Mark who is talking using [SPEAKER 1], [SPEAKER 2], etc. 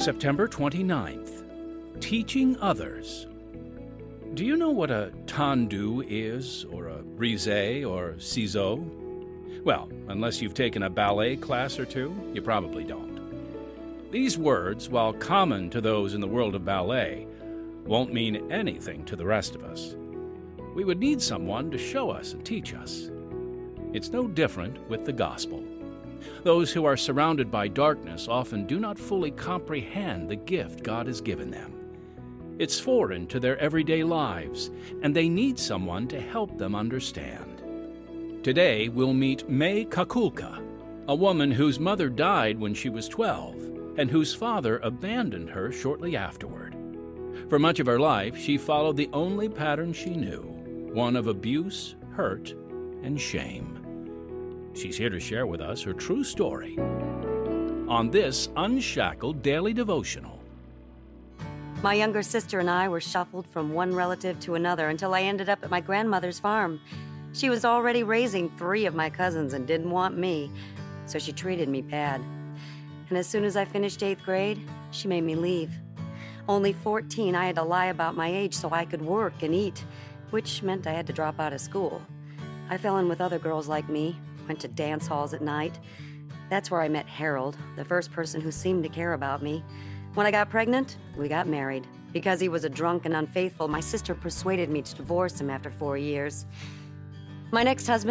[SPEAKER 1] September 29th. Teaching others. Do you know what a tendu is, or a brise, or ciseau? Well, unless you've taken a ballet class or two, you probably don't. These words, while common to those in the world of ballet, won't mean anything to the rest of us. We would need someone to show us and teach us. It's no different with the gospel. Those who are surrounded by darkness often do not fully comprehend the gift God has given them. It's foreign to their everyday lives, and they need someone to help them understand. Today, we'll meet May Kakulka, a woman whose mother died when she was 12 and whose father abandoned her shortly afterward. For much of her life, she followed the only pattern she knew, one of abuse, hurt, and shame. She's here to share with us her true story on this Unshackled Daily Devotional.
[SPEAKER 2] My younger sister and I were shuffled from one relative to another until I ended up at my grandmother's farm. She was already raising 3 of my cousins and didn't want me, so she treated me bad. And as soon as I finished 8th grade, she made me leave. Only 14, I had to lie about my age so I could work and eat, which meant I had to drop out of school. I fell in with other girls like me, went to dance halls at night. That's where I met Harold, the first person who seemed to care about me. When I got pregnant, we got married. Because he was a drunk and unfaithful, my sister persuaded me to divorce him after 4 years. My next husband